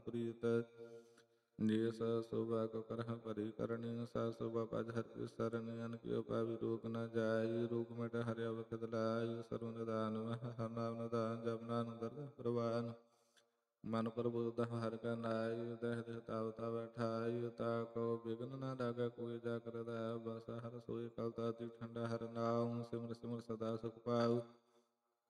ਪ੍ਰੀਤ। ਜਿਸ ਸੋਭਾ ਕੋ ਕਰਹ ਭਰੀ ਕਰਨੀ, ਸਾ ਸੋਭਾ ਪਜ ਹਰਿ ਕੀ ਸਰਨੀ। ਅਨ ਕਿਉ ਪਾਵੀ ਰੋਗ ਨ ਜਾਈ, ਰੋਗ ਮਿਟ ਹਰਿ ਅਵਖਦ ਲਾਈ। ਸਰਬ ਨਿਧਾਨ ਮਹਿ ਹਰਿ ਨਾਮ ਨਿਧਾਨ, ਜਪ ਨਾਨਕ ਦਰਗਹ ਪ੍ਰਵਾਨ। ਮਨ ਪ੍ਰਬੋਧ ਹਰਿ ਕਾ ਨਾਈ, ਦਹਿ ਦਹਿ ਤਾਵ ਤਾਵ ਠਾਈ। ਤਾ ਕੋ ਬਿਘਨ ਨ ਲਾਗੈ ਕੋਈ, ਜਾ ਕਰ ਰਹਿ ਬਸ ਹਰਿ सोई। ਕਲ ਤਾਤੀ ਠੰਡਾ ਹਰਿ ਨਾਉ, ਸਿਮਰ ਸਿਮਰ ਸਦਾ ਸੁਖ ਪਾਉ।